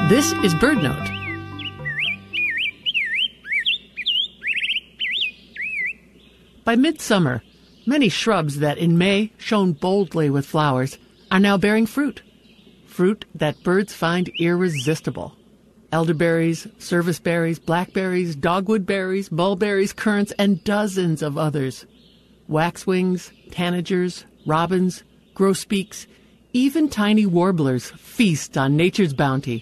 This is BirdNote. By midsummer, many shrubs that in May shone boldly with flowers are now bearing fruit. Fruit that birds find irresistible. Elderberries, serviceberries, blackberries, dogwood berries, mulberries, currants, and dozens of others. Waxwings, tanagers, robins, grosbeaks, even tiny warblers feast on nature's bounty.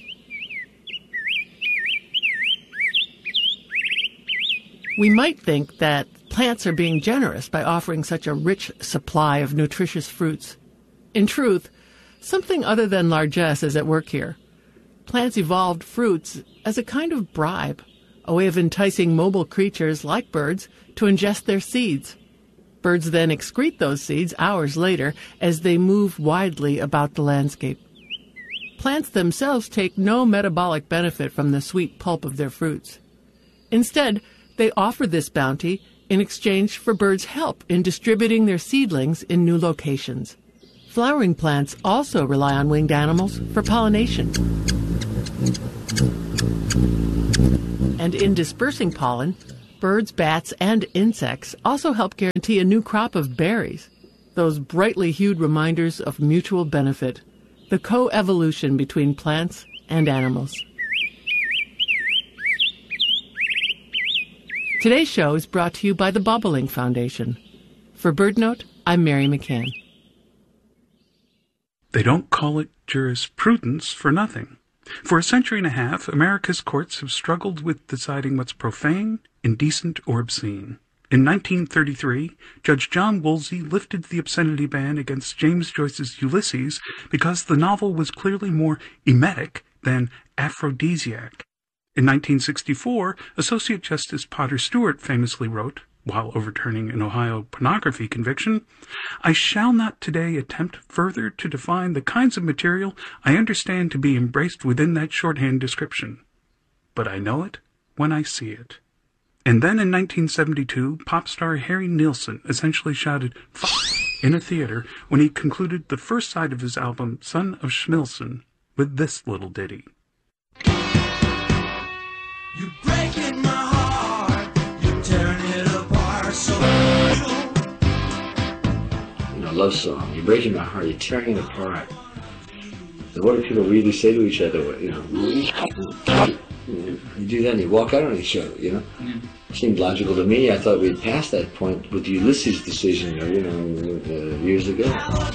We might think that plants are being generous by offering such a rich supply of nutritious fruits. In truth, something other than largesse is at work here. Plants evolved fruits as a kind of bribe, a way of enticing mobile creatures like birds to ingest their seeds. Birds then excrete those seeds hours later as they move widely about the landscape. Plants themselves take no metabolic benefit from the sweet pulp of their fruits. Instead, they offer this bounty in exchange for birds' help in distributing their seedlings in new locations. Flowering plants also rely on winged animals for pollination. And in dispersing pollen, birds, bats, and insects also help guarantee a new crop of berries, those brightly hued reminders of mutual benefit, the co-evolution between plants and animals. Today's show is brought to you by the Bobolink Foundation. For BirdNote, I'm Mary McCann. They don't call it jurisprudence for nothing. For a century and a half, America's courts have struggled with deciding what's profane, indecent, or obscene. In 1933, Judge John Woolsey lifted the obscenity ban against James Joyce's Ulysses because the novel was clearly more emetic than aphrodisiac. In 1964, Associate Justice Potter Stewart famously wrote, while overturning an Ohio pornography conviction, "I shall not today attempt further to define the kinds of material I understand to be embraced within that shorthand description. But I know it when I see it." And then in 1972, pop star Harry Nilsson essentially shouted "fuck" in a theater when he concluded the first side of his album, Son of Schmilson, with this little ditty. You're breaking my heart, you're tearing it apart, so love song. You're breaking my heart, you're tearing it apart. So what do people really say to each other? You do that and you walk out on each other, It seemed logical to me. I thought we'd passed that point with the Ulysses decision, years ago.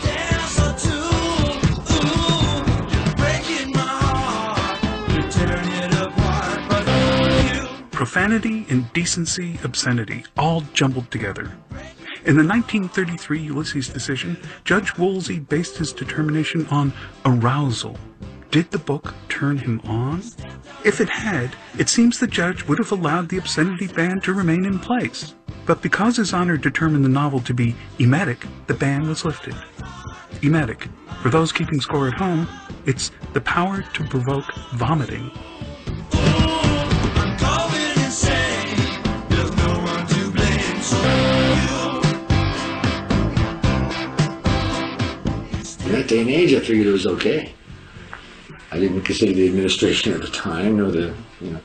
Profanity, indecency, obscenity, all jumbled together. In the 1933 Ulysses decision, Judge Woolsey based his determination on arousal. Did the book turn him on? If it had, it seems the judge would have allowed the obscenity ban to remain in place. But because His Honor determined the novel to be emetic, the ban was lifted. Emetic, for those keeping score at home, it's the power to provoke vomiting. In that day and age, I figured it was okay. I didn't consider the administration at the time, nor the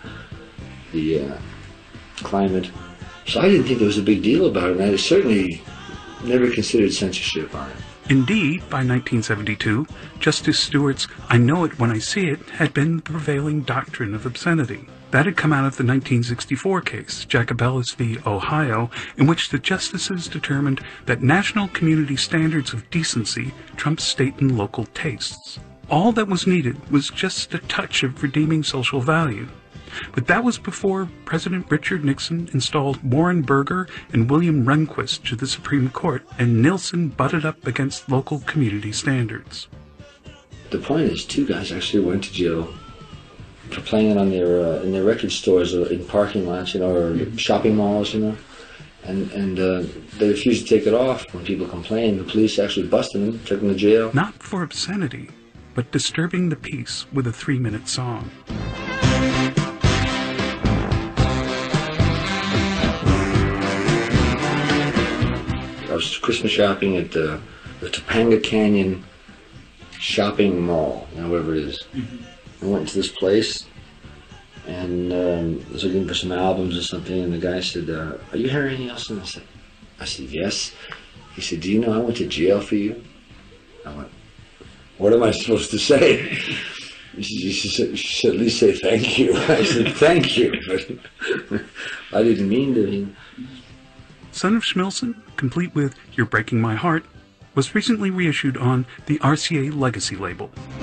climate. So I didn't think there was a big deal about it, and I certainly never considered censorship on it. Indeed, by 1972, Justice Stewart's "I know it when I see it" had been the prevailing doctrine of obscenity. That had come out of the 1964 case, Jacobellis v. Ohio, in which the justices determined that national community standards of decency trumped state and local tastes. All that was needed was just a touch of redeeming social value. But that was before President Richard Nixon installed Warren Burger and William Rehnquist to the Supreme Court, and Nilsson butted up against local community standards. The point is, two guys actually went to jail for playing it on their in their record stores or in parking lots, or shopping malls, and they refused to take it off. When people complained, the police actually busted them, took them to jail. Not for obscenity, but disturbing the peace with a 3-minute song. I was Christmas shopping at the Topanga Canyon shopping mall, whatever it is. I went to this place and was looking for some albums or something, and the guy said, "Are you Harry Nilsson?" I said, "Yes." He said, "Do you know I went to jail for you?" I went, "What am I supposed to say?" She said, "At least say thank you." I said, "Thank you," but I didn't mean to. Son of Schmilsson, complete with You're Breaking My Heart, was recently reissued on the RCA Legacy label.